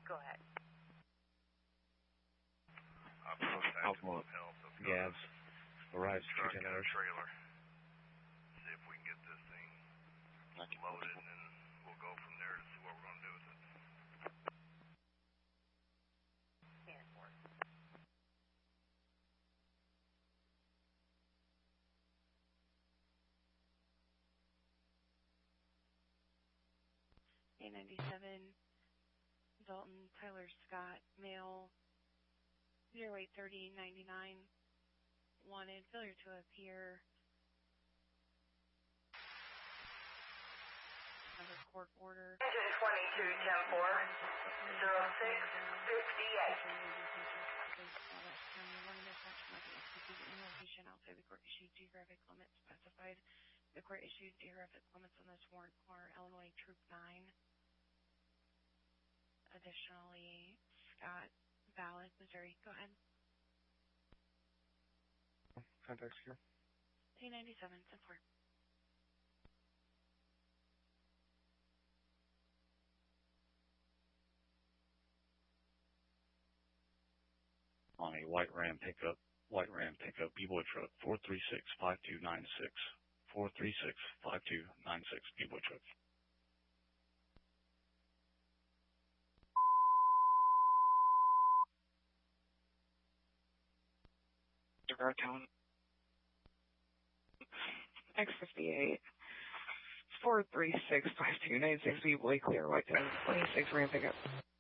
Go ahead. Alpha Gabs arrives 210 hours. Trailer. See if we can get this thing loaded, and then we'll go from there to see what we're going to do with it. A97, Dalton Tyler Scott, male, 0830-99, wanted, failure to appear, under court order. Engine 22, 10-4, 0658. Outside the court issued geographic limits specified. The court issued geographic limits on this warrant for Illinois Troop 9. Additionally, Scott Ballard, Missouri. Go ahead. Contact here. A97, 10-4. On a white Ram pickup, B-Boy truck, 436-5296. 436-5296, B-Boy truck. Town X58 436-5296, B-Boy clear, white 26 Ram pickup.